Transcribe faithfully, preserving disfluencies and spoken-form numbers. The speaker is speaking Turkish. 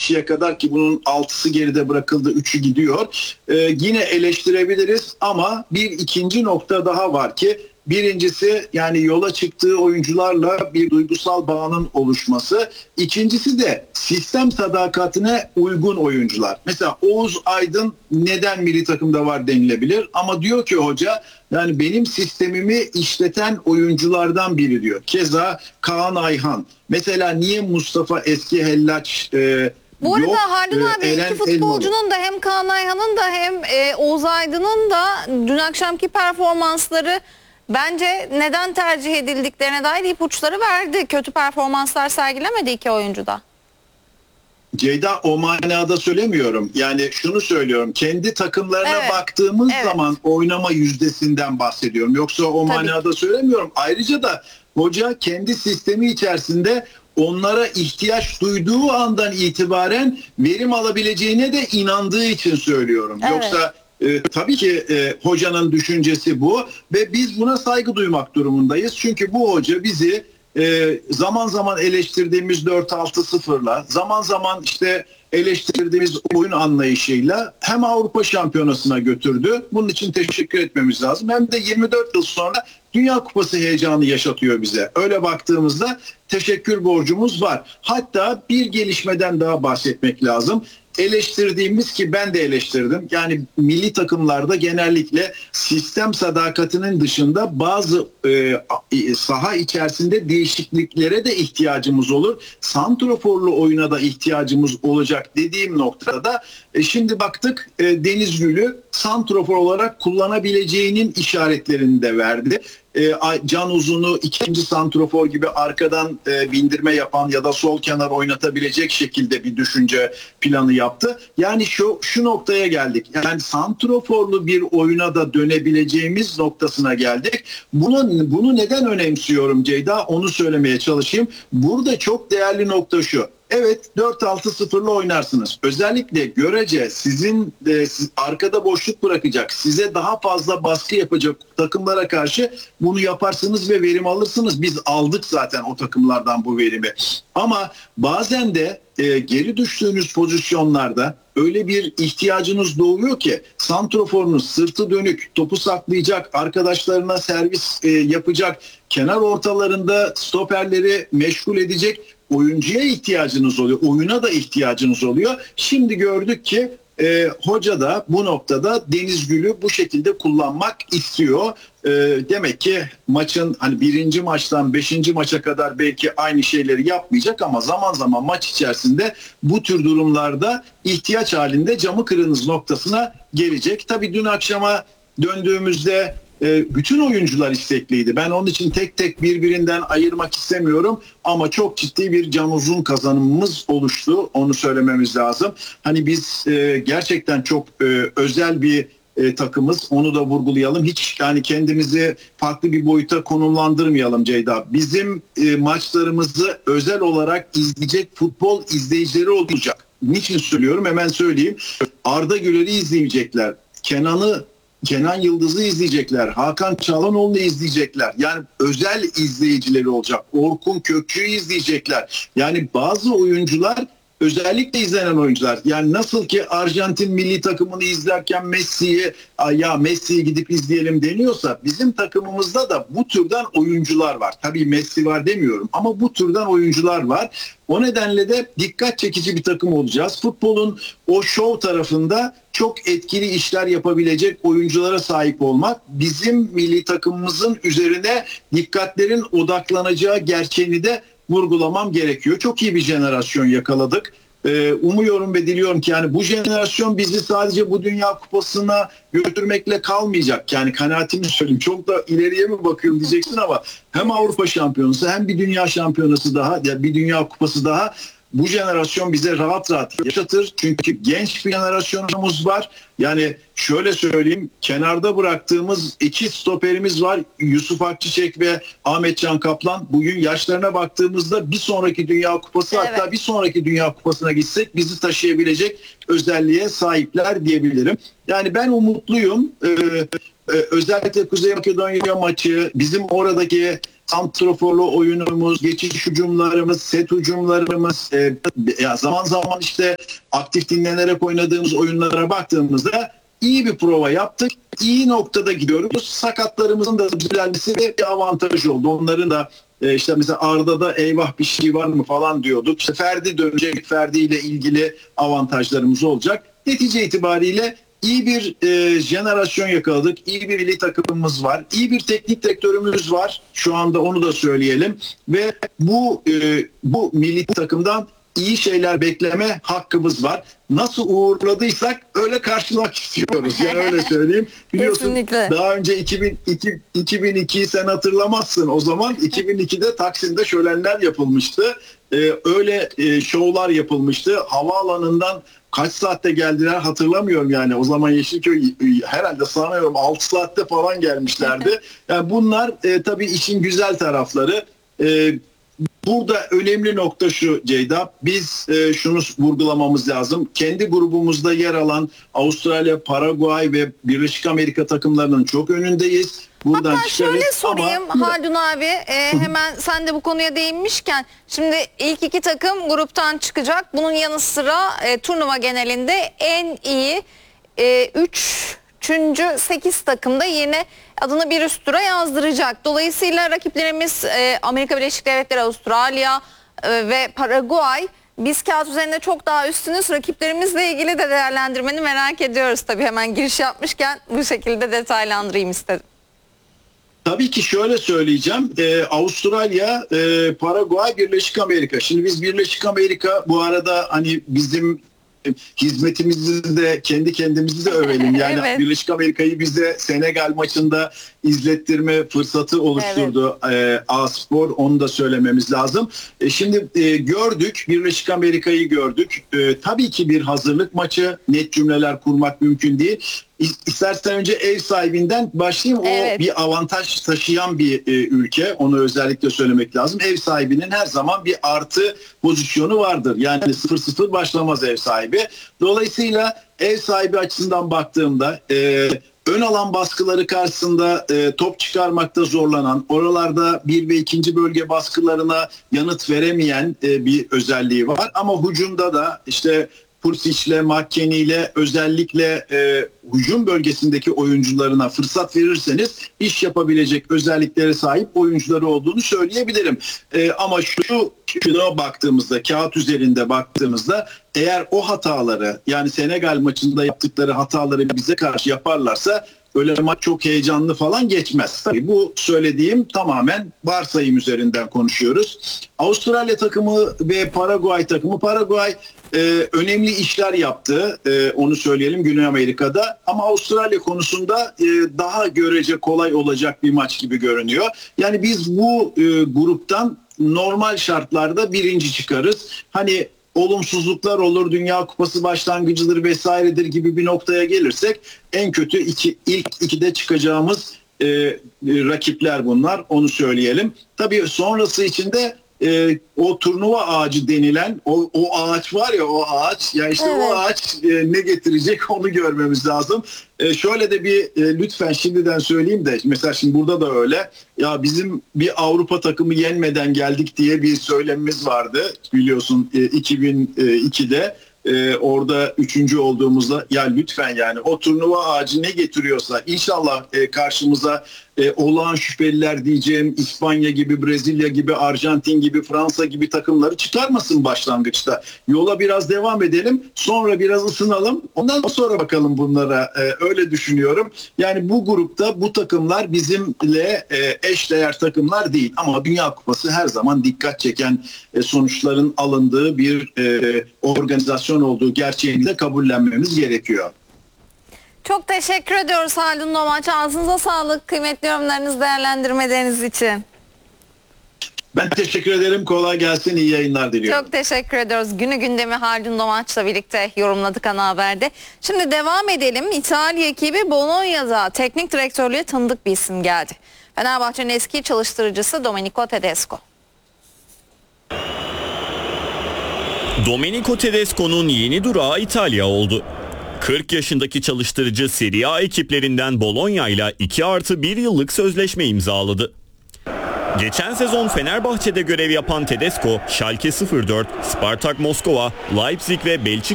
kişiye kadar ki bunun altısı geride bırakıldı, üçü gidiyor. Ee, yine eleştirebiliriz ama bir ikinci nokta daha var ki birincisi yani yola çıktığı oyuncularla bir duygusal bağının oluşması. İkincisi de sistem sadakatine uygun oyuncular. Mesela Oğuz Aydın neden milli takımda var denilebilir ama diyor ki hoca yani benim sistemimi işleten oyunculardan biri diyor. Keza Kaan Ayhan. Mesela niye Mustafa Eski Hellaç e, Bu arada yok, Haldun abi e, iki Eren futbolcunun Elmalı. da hem Kaan Ayhan'ın da hem e, Oğuz Aydın'ın da dün akşamki performansları bence neden tercih edildiklerine dair ipuçları verdi. Kötü performanslar sergilemedi iki oyuncu da. Ceyda o manada söylemiyorum. Yani şunu söylüyorum. Kendi takımlarına Evet, baktığımız evet. zaman oynama yüzdesinden bahsediyorum. Yoksa o Tabii manada söylemiyorum. Ayrıca da hoca kendi sistemi içerisinde onlara ihtiyaç duyduğu andan itibaren verim alabileceğine de inandığı için söylüyorum. Evet. Yoksa e, tabii ki e, hocanın düşüncesi bu ve biz buna saygı duymak durumundayız. Çünkü bu hoca bizi e, zaman zaman eleştirdiğimiz dört altı sıfırla, zaman zaman işte eleştirdiğimiz oyun anlayışıyla hem Avrupa Şampiyonası'na götürdü. Bunun için teşekkür etmemiz lazım. Hem de yirmi dört yıl sonra Dünya Kupası heyecanı yaşatıyor bize. Öyle baktığımızda teşekkür borcumuz var. Hatta bir gelişmeden daha bahsetmek lazım. Eleştirdiğimiz ki ben de eleştirdim. Yani milli takımlarda genellikle sistem sadakatinin dışında bazı e, saha içerisinde değişikliklere de ihtiyacımız olur. Santroforlu oyuna da ihtiyacımız olacak dediğim noktada e, şimdi baktık e, Deniz Gül'ü santrofor olarak kullanabileceğinin işaretlerini de verdi. Can Uzun'u ikinci santrofor gibi arkadan e, bindirme yapan ya da sol kenar oynatabilecek şekilde bir düşünce planı yaptı. Yani şu şu noktaya geldik. Yani santroforlu bir oyuna da dönebileceğimiz noktasına geldik. Bunu bunu neden önemsiyorum Ceyda? Onu söylemeye çalışayım. Burada çok değerli nokta şu. Evet dört altı sıfırla oynarsınız. Özellikle görece sizin e, siz, arkada boşluk bırakacak, size daha fazla baskı yapacak takımlara karşı bunu yaparsınız ve verim alırsınız. Biz aldık zaten o takımlardan bu verimi. Ama bazen de e, geri düştüğünüz pozisyonlarda öyle bir ihtiyacınız doğuyor ki santroforunuz sırtı dönük, topu saklayacak, arkadaşlarına servis e, yapacak, kenar ortalarında stoperleri meşgul edecek oyuncuya ihtiyacınız oluyor. Oyuna da ihtiyacınız oluyor. Şimdi gördük ki e, hoca da bu noktada Deniz Gül'ü bu şekilde kullanmak istiyor. E, demek ki maçın hani birinci maçtan beşinci maça kadar belki aynı şeyleri yapmayacak ama zaman zaman maç içerisinde bu tür durumlarda ihtiyaç halinde camı kırınız noktasına gelecek. Tabii dün akşama döndüğümüzde bütün oyuncular istekliydi. Ben onun için tek tek birbirinden ayırmak istemiyorum ama çok ciddi bir Can Uzun kazanımımız oluştu. Onu söylememiz lazım. Hani biz gerçekten çok özel bir takımız. Onu da vurgulayalım. Hiç yani kendimizi farklı bir boyuta konumlandırmayalım Ceyda. Bizim maçlarımızı özel olarak izleyecek futbol izleyicileri olacak. Niçin söylüyorum? Hemen söyleyeyim. Arda Güler'i izleyecekler. Kenan'ı Kenan Yıldız'ı izleyecekler. Hakan Çalhanoğlu'nu izleyecekler. Yani özel izleyicileri olacak. Orkun Kökçü'yü izleyecekler. Yani bazı oyuncular özellikle izlenen oyuncular. Yani nasıl ki Arjantin milli takımını izlerken Messi'yi ya Messi'yi gidip izleyelim deniyorsa bizim takımımızda da bu türden oyuncular var. Tabii Messi var demiyorum ama bu türden oyuncular var. O nedenle de dikkat çekici bir takım olacağız. Futbolun o şov tarafında çok etkili işler yapabilecek oyunculara sahip olmak bizim milli takımımızın üzerine dikkatlerin odaklanacağı gerçeğini de vurgulamam gerekiyor. Çok iyi bir jenerasyon yakaladık. Ee, umuyorum ve diliyorum ki yani bu jenerasyon bizi sadece bu Dünya Kupası'na götürmekle kalmayacak. Yani kanaatimi söyleyeyim. Çok da ileriye mi bakıyorum diyeceksin ama hem Avrupa Şampiyonası hem bir Dünya Şampiyonası daha, ya bir Dünya Kupası daha bu jenerasyon bize rahat rahat yaşatır. Çünkü genç bir jenerasyonumuz var. Yani şöyle söyleyeyim, kenarda bıraktığımız iki stoperimiz var. Yusuf Akçiçek ve Ahmet Can Kaplan. Bugün yaşlarına baktığımızda bir sonraki Dünya Kupası, evet, hatta bir sonraki Dünya Kupası'na gitsek bizi taşıyabilecek özelliğe sahipler diyebilirim. Yani ben umutluyum. Ee, Ee, özellikle Kuzey Makedonya maçı, bizim oradaki santroforlu oyunumuz, geçiş hücumlarımız, set hücumlarımız, e, ya zaman zaman işte aktif dinlenerek oynadığımız oyunlara baktığımızda iyi bir prova yaptık. İyi noktada gidiyoruz. Sakatlarımızın da düzelmesi de bir avantaj oldu. Onların da e, işte mesela Arda'da eyvah bir şey var mı falan diyorduk. İşte Ferdi dönecek, Ferdi ile ilgili avantajlarımız olacak. Netice itibariyle iyi bir e, jenerasyon yakaladık. İyi bir milli takımımız var. İyi bir teknik direktörümüz var. Şu anda onu da söyleyelim. Ve bu e, bu milli takımdan iyi şeyler bekleme hakkımız var. Nasıl uğurladıysak öyle karşılamak istiyoruz. Yani öyle söyleyeyim. Biliyorsun Kesinlikle. daha önce iki bin iki, iki bin ikiyi sen hatırlamazsın. O zaman iki bin ikide Taksim'de şölenler yapılmıştı. Ee, öyle e, şovlar yapılmıştı. Havaalanından kaç saatte geldiler hatırlamıyorum yani. O zaman Yeşilköy herhalde sanıyorum altı saatte falan gelmişlerdi. Yani bunlar e, tabii işin güzel tarafları. E, Burada önemli nokta şu Ceyda, biz e, şunu vurgulamamız lazım. Kendi grubumuzda yer alan Avustralya, Paraguay ve Birleşik Amerika takımlarının çok önündeyiz. Buradan Hatta şöyle sorayım ama... Haldun abi, e, hemen sen de bu konuya değinmişken, şimdi ilk iki takım gruptan çıkacak. Bunun yanı sıra e, turnuva genelinde en iyi üç Üçüncü sekiz takımda yine adını bir üst tura yazdıracak. Dolayısıyla rakiplerimiz e, Amerika Birleşik Devletleri, Avustralya e, ve Paraguay. Biz kağıt üzerinde çok daha üstünüz. Rakiplerimizle ilgili de değerlendirmeni merak ediyoruz. Tabii hemen giriş yapmışken bu şekilde detaylandırayım istedim. Tabii ki şöyle söyleyeceğim. Ee, Avustralya, e, Paraguay, Birleşik Amerika. Şimdi biz Birleşik Amerika bu arada hani bizim hizmetimizi de kendi kendimizi de övelim. Yani evet. Birleşik Amerika'yı bize Senegal maçında izlettirme fırsatı oluşturdu evet. e, A-Spor. Onu da söylememiz lazım. E, şimdi e, gördük. Birleşik Amerika'yı gördük. E, tabii ki bir hazırlık maçı. Net cümleler kurmak mümkün değil. İstersen önce ev sahibinden başlayayım. Evet. O bir avantaj taşıyan bir e, ülke. Onu özellikle söylemek lazım. Ev sahibinin her zaman bir artı pozisyonu vardır. Yani sıfır sıfır başlamaz ev sahibi. Dolayısıyla ev sahibi açısından baktığımda e, ön alan baskıları karşısında e, top çıkarmakta zorlanan, oralarda bir ve ikinci bölge baskılarına yanıt veremeyen e, bir özelliği var. Ama hücumda da işte Pursic'le, McKennie'yle özellikle e, hücum bölgesindeki oyuncularına fırsat verirseniz iş yapabilecek özelliklere sahip oyuncuları olduğunu söyleyebilirim. E, ama şu şuna baktığımızda, kağıt üzerinde baktığımızda eğer o hataları, yani Senegal maçında yaptıkları hataları bize karşı yaparlarsa öyle maç çok heyecanlı falan geçmez. Tabii bu söylediğim tamamen varsayım üzerinden konuşuyoruz. Avustralya takımı ve Paraguay takımı, Paraguay e, önemli işler yaptı. E, onu söyleyelim Güney Amerika'da. Ama Avustralya konusunda e, daha görece kolay olacak bir maç gibi görünüyor. Yani biz bu e, gruptan normal şartlarda birinci çıkarız. Hani olumsuzluklar olur, Dünya Kupası başlangıcıdır vesairedir gibi bir noktaya gelirsek en kötü iki, ilk ikide çıkacağımız e, rakipler bunlar, onu söyleyelim. Tabii sonrası için de e, o turnuva ağacı denilen o, o ağaç var ya, o ağaç ya işte evet. O ağaç e, ne getirecek onu görmemiz lazım. E, şöyle de bir e, lütfen şimdiden söyleyeyim de mesela şimdi burada da öyle ya, bizim bir Avrupa takımı yenmeden geldik diye bir söylemimiz vardı biliyorsun e, iki bin ikide. Ee, orada üçüncü olduğumuzda ya lütfen yani o turnuva ağacı ne getiriyorsa inşallah e, karşımıza e, olağan şüpheliler diyeceğim İspanya gibi, Brezilya gibi, Arjantin gibi, Fransa gibi takımları çıkarmasın başlangıçta. Yola biraz devam edelim, sonra biraz ısınalım, ondan sonra bakalım bunlara, e, öyle düşünüyorum. Yani bu grupta bu takımlar bizimle e, eşdeğer takımlar değil ama Dünya Kupası her zaman dikkat çeken e, sonuçların alındığı bir e, organizasyon olduğu gerçeğini de kabullenmemiz gerekiyor. Çok teşekkür ediyoruz Haldun Domaç. Ağzınıza sağlık. Kıymetli yorumlarınız, değerlendirmeleriniz için. Ben teşekkür ederim. Kolay gelsin. İyi yayınlar diliyorum. Çok teşekkür ediyoruz. Günü gündemi Haldun Domaç'la birlikte yorumladık Ana Haber'de. Şimdi devam edelim. İtalya ekibi Bologna'da teknik direktörlüğe tanıdık bir isim geldi. Fenerbahçe'nin eski çalıştırıcısı Domenico Tedesco. Domenico Tedesco'nun yeni durağı İtalya oldu. kırk yaşındaki çalıştırıcı Serie A ekiplerinden Bologna ile iki artı bir yıllık sözleşme imzaladı. Geçen sezon Fenerbahçe'de görev yapan Tedesco, Schalke sıfır dört, Spartak Moskova, Leipzig ve Belçika